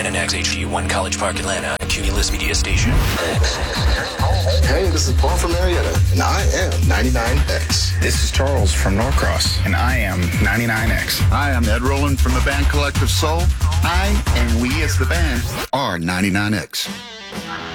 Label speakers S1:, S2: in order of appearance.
S1: WNNX HD1 College Park, Atlanta, Cumulus Media Station.
S2: Hey, this is Paul from Marietta, and I am 99X.
S3: This is Charles from Norcross, and I am 99X.
S4: Hi, I'm Ed Rowland from the band Collective Soul. I and we as the band are 99X.